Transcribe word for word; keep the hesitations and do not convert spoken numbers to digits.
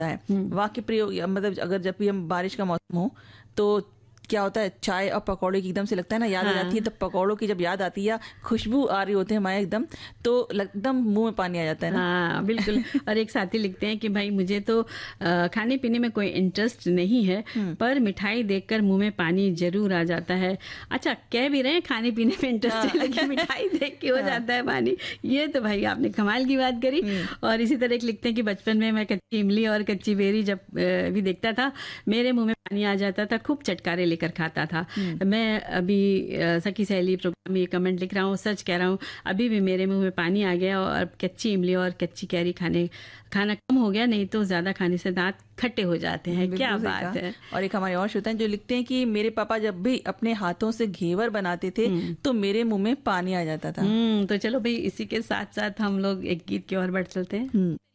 है। वाक्य प्रयोग मतलब अगर जब भी हम बारिश का मौसम हो तो क्या होता है, चाय और पकौड़े की एकदम से लगता है ना याद हाँ। आ जाती है। तो पकौड़ों की जब याद आती है, खुशबू आ रही होती है हमारे एकदम, तो एकदम मुंह में पानी आ जाता है ना। हाँ बिल्कुल। और एक साथी लिखते हैं कि भाई मुझे तो खाने पीने में कोई इंटरेस्ट नहीं है, पर मिठाई देखकर मुंह में पानी जरूर आ जाता है। अच्छा, कह भी रहे हैं खाने पीने में इंटरेस्ट हाँ। है, लेकिन मिठाई देख के हो हाँ। जाता है पानी। ये तो भाई आपने कमाल की बात करी। और इसी तरह लिखते हैं कि बचपन में मैं कच्ची इमली और कच्ची बेरी जब भी देखता था, मेरे मुंह में पानी आ जाता था, खूब चटकारे लेकर खाता था। मैं अभी सखी सहेली प्रोग्राम में ये कमेंट लिख रहा हूँ, सच कह रहा हूँ, अभी भी मेरे मुंह में पानी आ गया। और कच्ची इमली और कच्ची कैरी खाने खाना कम हो गया, नहीं तो ज्यादा खाने से दांत खट्टे हो जाते हैं। क्या बात है। और एक हमारे और श्रोता हैं जो लिखते हैं कि मेरे पापा जब भी अपने हाथों से घेवर बनाते थे तो मेरे मुंह में पानी आ जाता था। तो चलो भाई, इसी के साथ साथ हम लोग एक गीत की ओर बढ़ चलते हैं।